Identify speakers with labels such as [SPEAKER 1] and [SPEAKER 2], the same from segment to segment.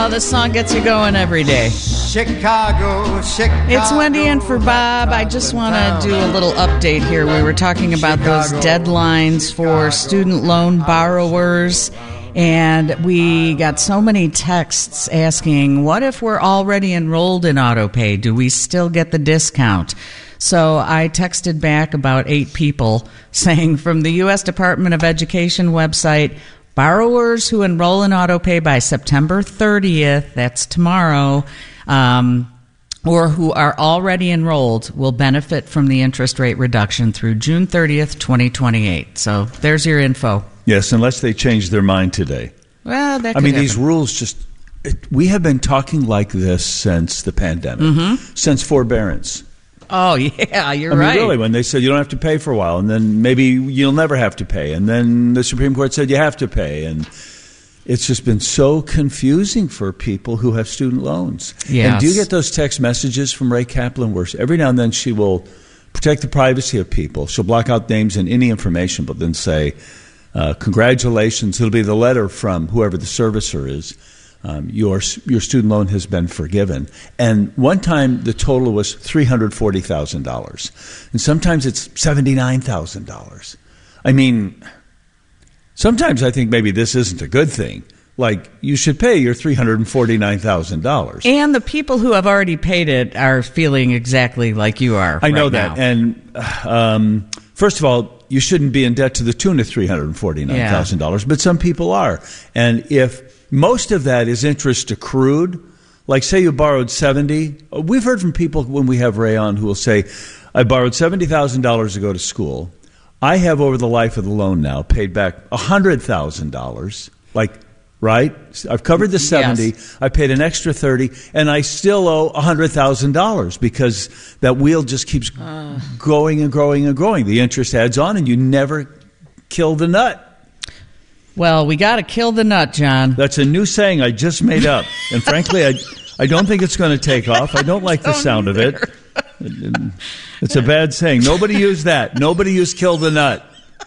[SPEAKER 1] Oh, this song gets you going every day.
[SPEAKER 2] Chicago.
[SPEAKER 1] It's Wendy in for Bob. I just want to do a little update here. We were talking about those deadlines for student loan borrowers, and we got so many texts asking, what if we're already enrolled in AutoPay? Do we still get the discount? So I texted back about 8 people saying from the U.S. Department of Education website, borrowers who enroll in AutoPay by September 30th, that's tomorrow, or who are already enrolled will benefit from the interest rate reduction through June 30th, 2028. So there's your info.
[SPEAKER 3] Yes, unless they change their mind today.
[SPEAKER 1] Well, that could
[SPEAKER 3] happen.
[SPEAKER 1] These
[SPEAKER 3] rules we have been talking like this since the pandemic, since forbearance.
[SPEAKER 1] Oh, yeah, you're right.
[SPEAKER 3] Really, when they said you don't have to pay for a while, and then maybe you'll never have to pay, and then the Supreme Court said you have to pay, and it's just been so confusing for people who have student loans.
[SPEAKER 1] Yes.
[SPEAKER 3] And do you get those text messages from Ray Kaplan where every now and then she will protect the privacy of people. She'll block out names and any information, but then say, congratulations, it'll be the letter from whoever the servicer is. Your student loan has been forgiven. And one time the total was $340,000. And sometimes it's $79,000. I mean, sometimes I think maybe this isn't a good thing. Like, you should pay your $349,000.
[SPEAKER 1] And the people who have already paid it are feeling exactly like you are.
[SPEAKER 3] I know
[SPEAKER 1] right
[SPEAKER 3] that.
[SPEAKER 1] Now.
[SPEAKER 3] And first of all, you shouldn't be in debt to the tune of $349,000, but some people are. And if most of that is interest accrued, like say you borrowed $70,000. We've heard from people when we have Ray on who will say, I borrowed $70,000 to go to school. I have over the life of the loan now paid back $100,000. Right? I've covered the 70. Yes. I paid an extra 30, and I still owe $100,000 because that wheel just keeps growing and growing and growing. The interest adds on, and you never kill the nut.
[SPEAKER 1] Well, we got to kill the nut, John.
[SPEAKER 3] That's a new saying I just made up, and frankly, I don't think it's going to take off. I don't like the sound of it. It's a bad saying. Nobody used that. Nobody used kill the nut.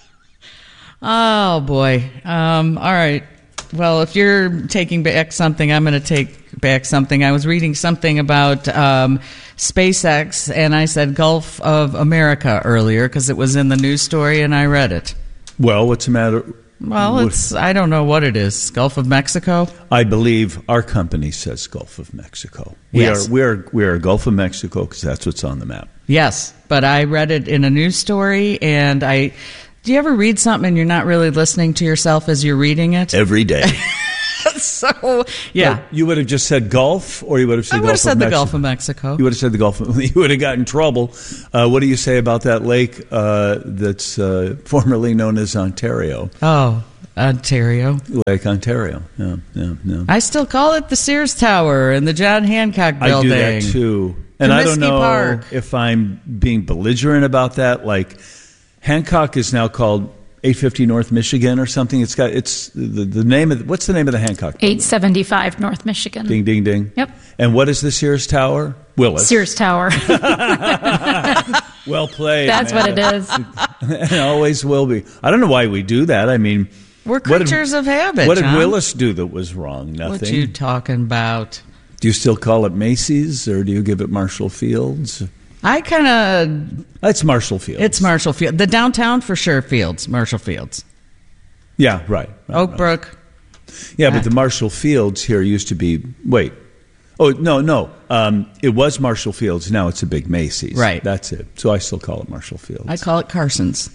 [SPEAKER 1] Oh boy. All right. Well, if you're taking back something, I'm going to take back something. I was reading something about SpaceX, and I said Gulf of America earlier because it was in the news story, and I read it.
[SPEAKER 3] Well, what's the matter?
[SPEAKER 1] Well, I don't know what it is. Gulf of Mexico?
[SPEAKER 3] I believe our company says Gulf of Mexico. We are Gulf of Mexico because that's what's on the map.
[SPEAKER 1] Yes, but I read it in a news story, and do you ever read something and you're not really listening to yourself as you're reading it?
[SPEAKER 3] Every day.
[SPEAKER 1] So, yeah.
[SPEAKER 3] No, you would have just said Gulf, or you would have said Gulf of Mexico? I would have said
[SPEAKER 1] the Gulf of Mexico.
[SPEAKER 3] You would have said the Gulf. You would have got in trouble. What do you say about that lake that's formerly known as Ontario?
[SPEAKER 1] Oh, Ontario.
[SPEAKER 3] Lake Ontario. Yeah.
[SPEAKER 1] I still call it the Sears Tower and the John Hancock Building.
[SPEAKER 3] I do that, too. And I don't know if I'm being belligerent about that. Like, Hancock is now called 850 North Michigan or something. It's the name of what's the name of the Hancock building?
[SPEAKER 4] 875 North Michigan.
[SPEAKER 3] Ding, ding, ding.
[SPEAKER 4] Yep.
[SPEAKER 3] And what is the Sears Tower? Willis.
[SPEAKER 4] Sears Tower.
[SPEAKER 3] Well played.
[SPEAKER 4] That's
[SPEAKER 3] man.
[SPEAKER 4] What it is.
[SPEAKER 3] It always will be. I don't know why we do that. I mean,
[SPEAKER 1] we're creatures of habit.
[SPEAKER 3] What did
[SPEAKER 1] John?
[SPEAKER 3] Willis do that was wrong? Nothing.
[SPEAKER 1] What you talking about?
[SPEAKER 3] Do you still call it Macy's or do you give it Marshall Fields?
[SPEAKER 1] I kind of...
[SPEAKER 3] It's Marshall Fields.
[SPEAKER 1] It's Marshall Fields. The downtown, for sure, Fields. Marshall Fields.
[SPEAKER 3] Yeah, right.
[SPEAKER 1] Oak Brook.
[SPEAKER 3] Yeah, but the Marshall Fields here used to be... Wait. Oh, no. It was Marshall Fields. Now it's a big Macy's.
[SPEAKER 1] Right.
[SPEAKER 3] That's it. So I still call it Marshall Fields.
[SPEAKER 1] I call it Carson's.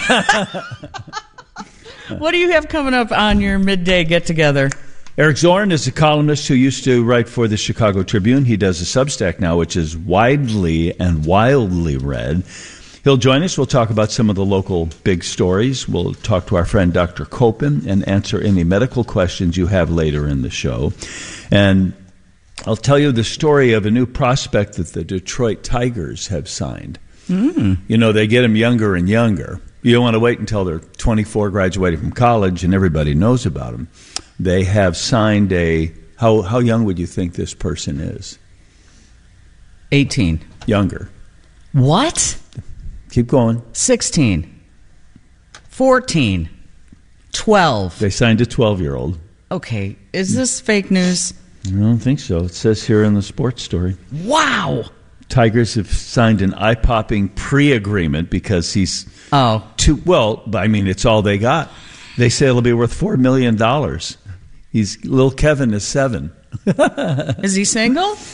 [SPEAKER 1] What do you have coming up on your midday get-together?
[SPEAKER 3] Eric Zorn is a columnist who used to write for the Chicago Tribune. He does a Substack now, which is widely and wildly read. He'll join us. We'll talk about some of the local big stories. We'll talk to our friend Dr. Copen and answer any medical questions you have later in the show. And I'll tell you the story of a new prospect that the Detroit Tigers have signed. You know, they get them younger and younger. You don't want to wait until they're 24, graduating from college, and everybody knows about them. They have signed how young would you think this person is?
[SPEAKER 1] 18.
[SPEAKER 3] Younger.
[SPEAKER 1] What?
[SPEAKER 3] Keep going.
[SPEAKER 1] 16. 14. 12.
[SPEAKER 3] They signed a 12-year-old.
[SPEAKER 1] Okay. Is this fake news?
[SPEAKER 3] I don't think so. It says here in the sports story.
[SPEAKER 1] Wow.
[SPEAKER 3] Tigers have signed an eye-popping pre-agreement because he's too well. I mean, it's all they got. They say it'll be worth $4 million. Little Kevin is 7.
[SPEAKER 1] Is he single?
[SPEAKER 3] All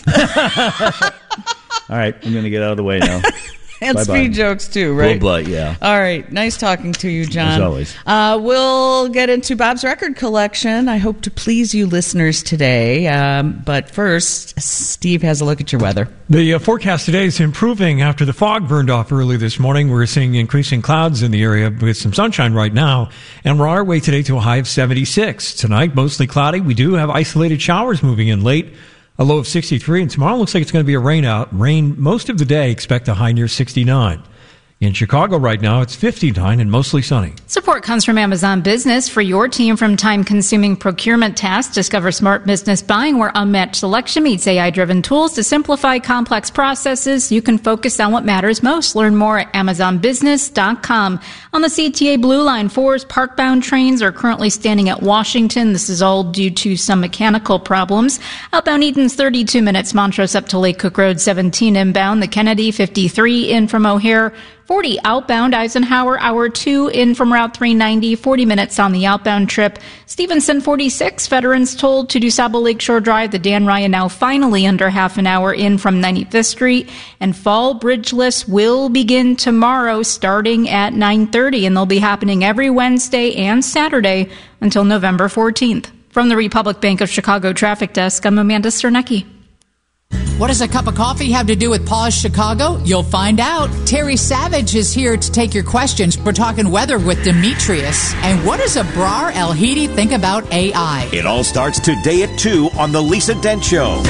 [SPEAKER 3] right, I'm going to get out of the way now.
[SPEAKER 1] And
[SPEAKER 3] Bye-bye.
[SPEAKER 1] speed jokes too, right?
[SPEAKER 3] Blood, yeah.
[SPEAKER 1] All right. Nice talking to you, John.
[SPEAKER 3] As always.
[SPEAKER 1] We'll get into Bob's record collection. I hope to please you listeners today. But first, Steve has a look at your weather.
[SPEAKER 5] The forecast today is improving after the fog burned off early this morning. We're seeing increasing clouds in the area with some sunshine right now. And we're on our way today to a high of 76. Tonight, mostly cloudy. We do have isolated showers moving in late. A low of 63, and tomorrow looks like it's going to be a rain most of the day. Expect a high near 69. In Chicago right now, it's 59 and mostly sunny.
[SPEAKER 4] Support comes from Amazon Business. For your team from time-consuming procurement tasks, discover smart business buying where unmatched selection meets AI-driven tools to simplify complex processes. You can focus on what matters most. Learn more at AmazonBusiness.com. On the CTA Blue Line, 4's parkbound trains are currently standing at Washington. This is all due to some mechanical problems. Outbound Eaton's 32 minutes. Montrose up to Lake Cook Road 17 inbound. The Kennedy 53 in from O'Hare. 40 outbound Eisenhower, hour 2 in from Route 390, 40 minutes on the outbound trip. Stevenson 46, veterans told to DuSable Lakeshore Drive. The Dan Ryan now finally under half an hour in from 95th Street. And fall bridgeless will begin tomorrow starting at 9:30, and they'll be happening every Wednesday and Saturday until November 14th. From the Republic Bank of Chicago Traffic Desk, I'm Amanda Sternecki.
[SPEAKER 6] What does a cup of coffee have to do with Pause Chicago? You'll find out. Terry Savage is here to take your questions. We're talking weather with Demetrius. And what does Abrar El-Hidi think about AI?
[SPEAKER 7] It all starts today at 2 on The Lisa Dent Show.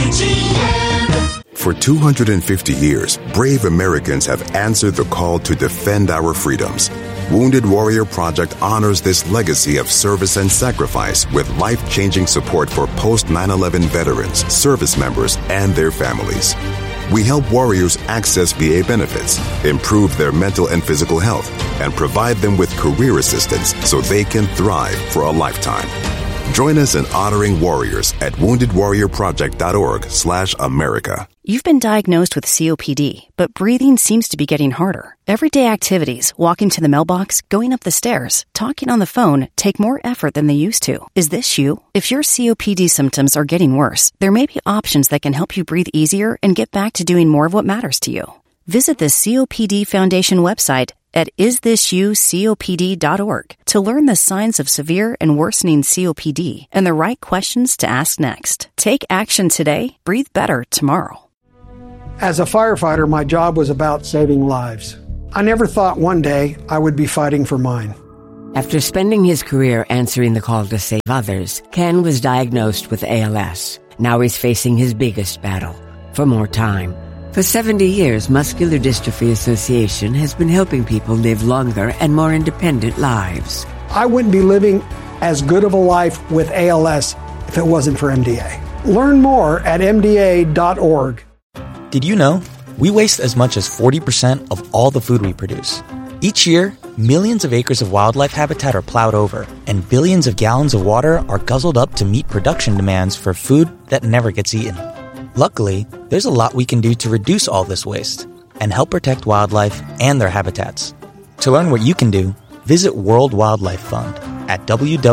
[SPEAKER 8] WGN. For 250 years, brave Americans have answered the call to defend our freedoms. Wounded Warrior Project honors this legacy of service and sacrifice with life-changing support for post-9/11 veterans, service members, and their families. We help warriors access VA benefits, improve their mental and physical health, and provide them with career assistance so they can thrive for a lifetime. Join us in honoring warriors at woundedwarriorproject.org/America.
[SPEAKER 9] You've been diagnosed with COPD, but breathing seems to be getting harder. Everyday activities, walking to the mailbox, going up the stairs, talking on the phone, take more effort than they used to. Is this you? If your COPD symptoms are getting worse, there may be options that can help you breathe easier and get back to doing more of what matters to you. Visit the COPD Foundation website at isthisyoucopd.org to learn the signs of severe and worsening COPD and the right questions to ask next. Take action today. Breathe better tomorrow.
[SPEAKER 10] As a firefighter, my job was about saving lives. I never thought one day I would be fighting for mine.
[SPEAKER 11] After spending his career answering the call to save others, Ken was diagnosed with ALS. Now he's facing his biggest battle, for more time. For 70 years, Muscular Dystrophy Association has been helping people live longer and more independent lives.
[SPEAKER 10] I wouldn't be living as good of a life with ALS if it wasn't for MDA. Learn more at MDA.org.
[SPEAKER 12] Did you know? We waste as much as 40% of all the food we produce. Each year, millions of acres of wildlife habitat are plowed over, and billions of gallons of water are guzzled up to meet production demands for food that never gets eaten. Luckily, there's a lot we can do to reduce all this waste and help protect wildlife and their habitats. To learn what you can do, visit World Wildlife Fund at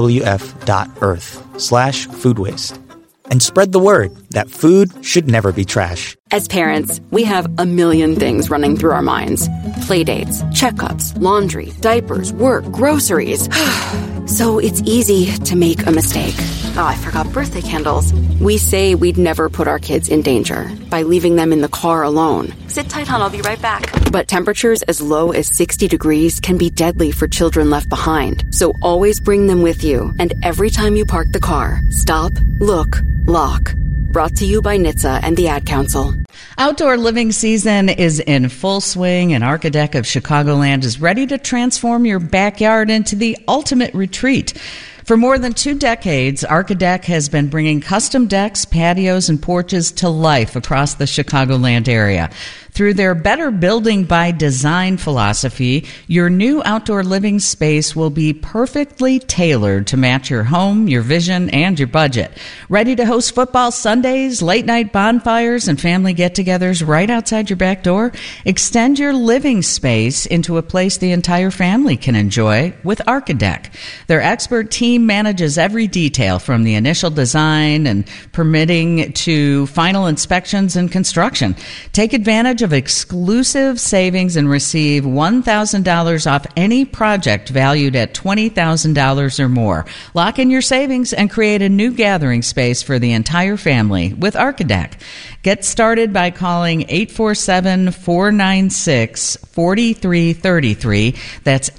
[SPEAKER 12] wwf.earth/food waste. And spread the word that food should never be trash.
[SPEAKER 13] As parents, we have a million things running through our minds. Playdates, checkups, laundry, diapers, work, groceries. So it's easy to make a mistake. Oh, I forgot birthday candles. We say we'd never put our kids in danger by leaving them in the car alone. Sit tight, hon, I'll be right back. But temperatures as low as 60 degrees can be deadly for children left behind. So always bring them with you. And every time you park the car, stop, look, lock. Brought to you by NHTSA and the Ad Council.
[SPEAKER 1] Outdoor living season is in full swing, and Archidec of Chicagoland is ready to transform your backyard into the ultimate retreat. For more than 2 decades, Archidec has been bringing custom decks, patios, and porches to life across the Chicagoland area. Through their Better Building by Design philosophy, your new outdoor living space will be perfectly tailored to match your home, your vision, and your budget. Ready to host football Sundays, late-night bonfires, and family get-togethers right outside your back door? Extend your living space into a place the entire family can enjoy with Archidec. Their expert team manages every detail from the initial design and permitting to final inspections and construction. Take advantage of exclusive savings and receive $1,000 off any project valued at $20,000 or more. Lock in your savings and create a new gathering space for the entire family with Archidec. Get started by calling 847-496-4333. That's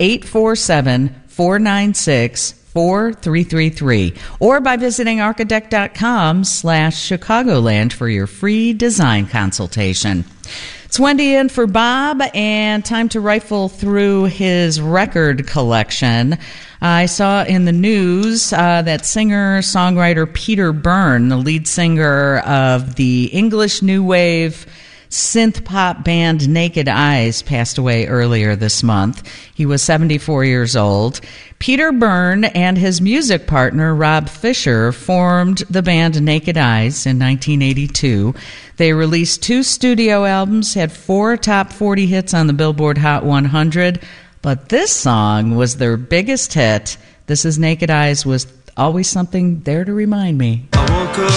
[SPEAKER 1] 847-496-4333. Or by visiting archidec.com/Chicagoland for your free design consultation. It's Wendy in for Bob, and time to rifle through his record collection. I saw in the news that singer-songwriter Peter Byrne, the lead singer of the English new wave synth-pop band Naked Eyes, passed away earlier this month. He was 74 years old. Peter Byrne and his music partner Rob Fisher formed the band Naked Eyes in 1982. They released 2 studio albums, had 4 top 40 hits on the Billboard Hot 100, but this song was their biggest hit. This is Naked Eyes with Always Something There to Remind Me.
[SPEAKER 2] I woke up